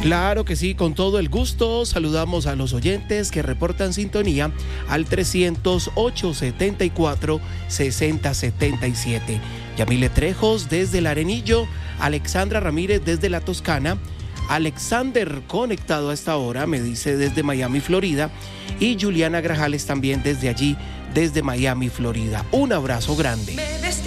Claro que sí, con todo el gusto. Saludamos a los oyentes que reportan sintonía al 300-874-6077. Yamile Trejos desde el Arenillo, Alexandra Ramírez desde la Toscana, Alexander conectado a esta hora, me dice desde Miami, Florida, y Juliana Grajales también desde allí, desde Miami, Florida. Un abrazo grande.